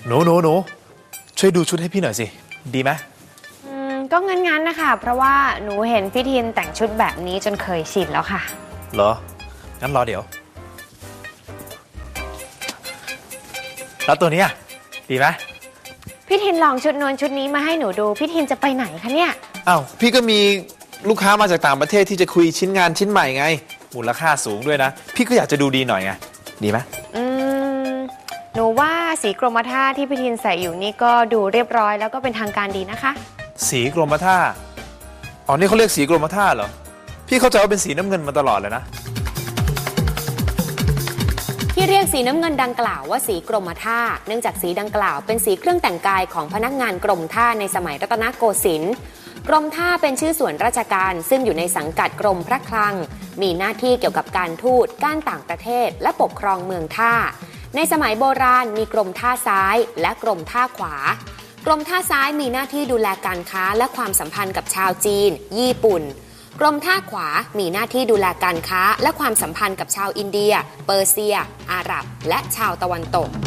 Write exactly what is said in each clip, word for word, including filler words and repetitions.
หนูหนูหนูช่วยดูชุดให้พี่หน่อยสิดีไหมอืมก็งั้นๆนะคะเพราะว่าหนูเห็นพี่ทินแต่งชุดแบบนี้จนเคยชินแล้วค่ะเหรองั้นรอเดี๋ยวแล้วตัวนี้ดีไหมพี่ทินลองชุดนวลชุดนี้มาให้หนูดูพี่ทินจะไปไหนคะเนี่ยอ้าวพี่ก็มีลูกค้ามาจากต่างประเทศที่จะคุยชิ้นงานชิ้นใหม่ไงมูลค่าสูงด้วยนะพี่ก็อยากจะดูดีหน่อยไงดีไหมอืมหนูว่าสีกรมท่าที่พี่ทินใส่อยู่นี่ก็ดูเรียบร้อยแล้วก็เป็นทางการดีนะคะสีกรมท่าอ๋อนี่เขาเรียกสีกรมท่าเหรอพี่เข้าใจว่าเป็นสีน้ำเงินมาตลอดเลยนะที่เรียกสีน้ำเงินดังกล่าวว่าสีกรมท่าเนื่องจากสีดังกล่าวเป็นสีเครื่องแต่งกายของพนักงานกรมท่าในสมัยรัตนโกสินทร์กรมท่าเป็นชื่อส่วนราชการซึ่งอยู่ในสังกัดกรมพระคลังมีหน้าที่เกี่ยวกับการทูตการต่างประเทศและปกครองเมืองท่าในสมัยโบราณมีกรมท่าซ้ายและกรมท่าขวากรมท่าซ้ายมีหน้าที่ดูแลการค้าและความสัมพันธ์กับชาวจีนญี่ปุ่นกรมท่าขวามีหน้าที่ดูแลการค้าและความสัมพันธ์กับชาวอินเดียเปอร์เซียอาหรับและชาวตะวันตก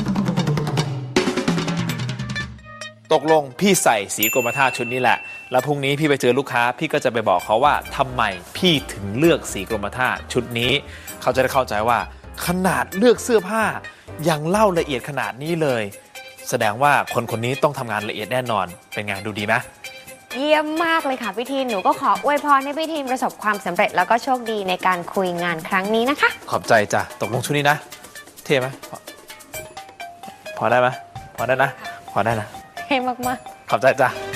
ตกลงพี่ใส่สีกรมท่าชุดนี้แหละแล้วพรุ่งนี้พี่ไปเจอลูกค้าพี่ก็จะไปบอกเขาว่าทำไมพี่ถึงเลือกสีกรมท่าชุดนี้เขาจะได้เข้าใจว่าขนาดเลือกเสื้อผ้ายังเล่าละเอียดขนาดนี้เลยแสดงว่าคนคนนี้ต้องทำงานละเอียดแน่นอนเป็นไงดูดีไหมเยี่ยมมากเลยค่ะพี่ทินหนูก็ขออวยพรให้พี่ทินประสบความสำเร็จแล้วก็โชคดีในการคุยงานครั้งนี้นะคะขอบใจจ้ะตกลงชุดนี้นะเท่ไหมพอพอได้ไหมพอได้นะพอได้นะเท่มากๆขอบใจจ้ะ